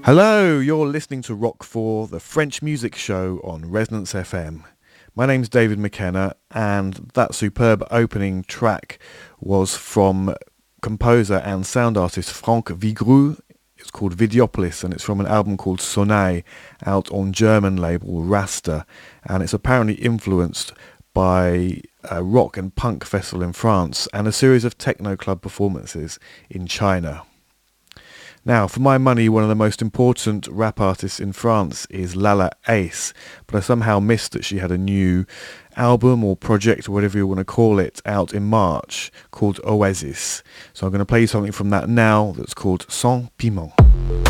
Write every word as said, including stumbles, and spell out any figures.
Hello, you're listening to Rock four, the French music show on Resonance F M. My name's David McKenna, and that superb opening track was from composer and sound artist Franck Vigroux. It's called Videopolis, and it's from an album called Sonaille, out on German label Rasta, and it's apparently influenced by a rock and punk festival in France and a series of techno club performances in China. Now, for my money, one of the most important rap artists in France is Lala Ace, but I somehow missed that she had a new album or project or whatever you want to call it out in March called Oasis. So I'm going to play you something from that now that's called Sans Piment.